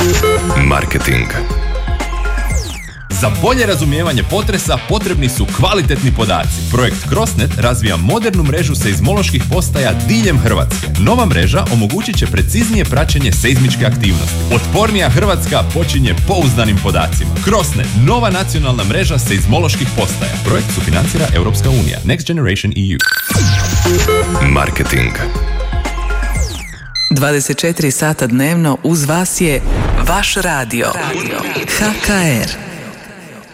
Marketing. Za bolje razumijevanje potresa potrebni su kvalitetni podaci. Projekt CrossNet razvija modernu mrežu seizmoloških postaja diljem Hrvatske. Nova mreža omogućit će preciznije praćenje seizmičke aktivnosti. Otpornija Hrvatska počinje pouzdanim podacima. CrossNet, nova nacionalna mreža seizmoloških postaja. Projekt sufinancira Europska unija. Next Generation EU. Marketing. 24 sata dnevno uz vas je vaš radio. HKR.